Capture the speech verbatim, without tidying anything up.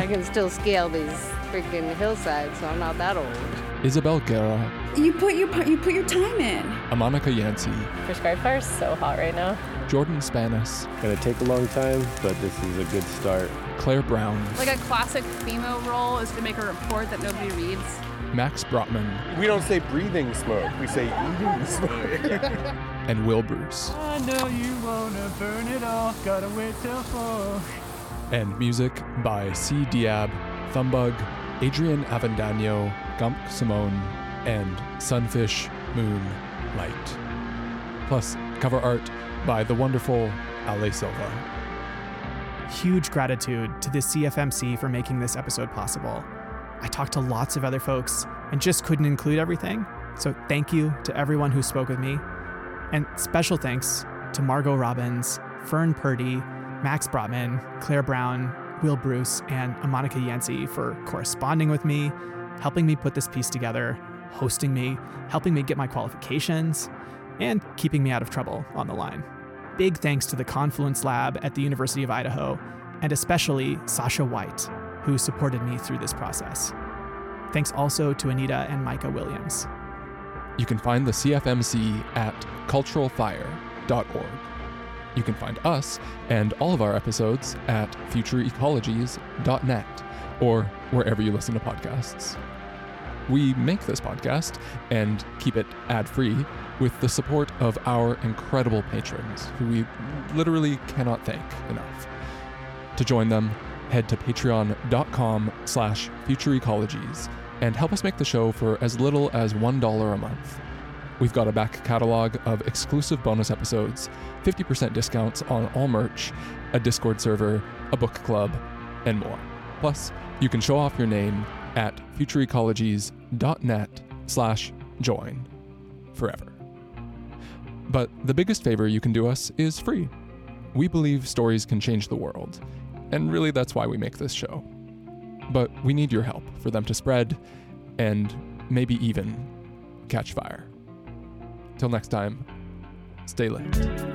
I can still scale these freaking hillsides, so I'm not that old. Isabel Guerra. You put your you put your time in. Monica Yancey. Prescribed Fire is so hot right now. Jordan Spanis. Gonna take a long time, but this is a good start. Claire Brown. Like a classic female role is to make a report that nobody reads. Max Brotman. We don't say breathing smoke, we say eating smoke. And Will Bruce. I know you wanna burn it all, gotta wait till four. And music by C. Diab, Thumbug, Adrian Avendano, Gump Simone, and Sunfish Moon Light. Plus, cover art by the wonderful Ale Silva. Huge gratitude to the C F M C for making this episode possible. I talked to lots of other folks and just couldn't include everything, so thank you to everyone who spoke with me. And special thanks to Margot Robbins, Fern Purdy, Max Brotman, Claire Brown, Will Bruce, and Monica Yancey for corresponding with me, helping me put this piece together, hosting me, helping me get my qualifications, and keeping me out of trouble on the line. Big thanks to the Confluence Lab at the University of Idaho, and especially Sasha White, who supported me through this process. Thanks also to Anita and Micah Williams. You can find the C F M C at cultural fire dot org. You can find us and all of our episodes at future ecologies dot net or wherever you listen to podcasts. We make this podcast and keep it ad-free with the support of our incredible patrons, who we literally cannot thank enough. To join them, head to patreon.com slash futureecologies and help us make the show for as little as one dollar a month. We've got a back catalog of exclusive bonus episodes, fifty percent discounts on all merch, a Discord server, a book club, and more. Plus, you can show off your name at futureecologies.net slash join forever. But the biggest favor you can do us is free. We believe stories can change the world, and really that's why we make this show. But we need your help for them to spread and maybe even catch fire. Till next time, stay lit.